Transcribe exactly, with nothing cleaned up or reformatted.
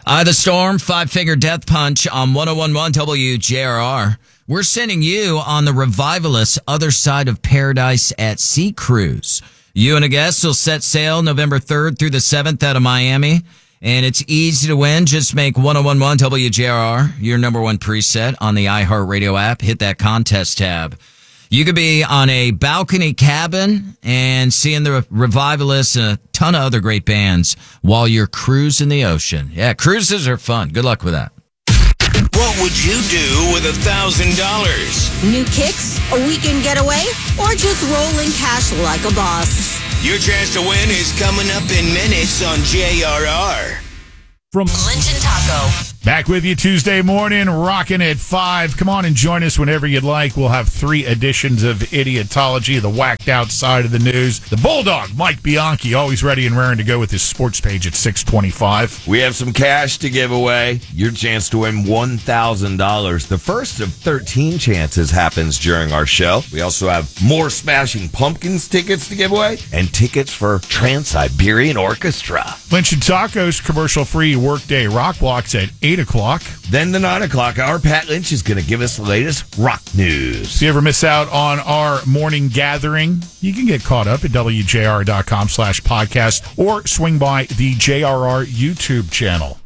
Uh, the Storm, five-figure death punch on one oh one point one W J R R. We're sending you on the Revivalist Other Side of Paradise at Sea cruise. You and a guest will set sail November third through the seventh out of Miami. And it's easy to win. Just make one oh one point one W J R R your number one preset on the iHeartRadio app. Hit that contest tab. You could be on a balcony cabin and seeing the Revivalists and a ton of other great bands while you're cruising the ocean. Yeah, cruises are fun. Good luck with that. What would you do with a thousand dollars? New kicks, a weekend getaway, or just rolling cash like a boss? Your chance to win is coming up in minutes on J R R. From Lynch and Taco. Back with you Tuesday morning, rocking at five. Come on and join us whenever you'd like. We'll have three editions of Idiotology, the whacked out side of the news. The Bulldog, Mike Bianchi, always ready and raring to go with his sports page at six twenty-five. We have some cash to give away. Your chance to win one thousand dollars. The first of thirteen chances happens during our show. We also have more Smashing Pumpkins tickets to give away and tickets for Trans-Siberian Orchestra. Lynch and Taco's commercial-free workday rock blocks at eight o'clock. Then the nine o'clock hour, Pat Lynch is going to give us the latest rock news. If you ever miss out on our morning gathering, you can get caught up at W J R dot com slash podcast or swing by the J R R YouTube channel.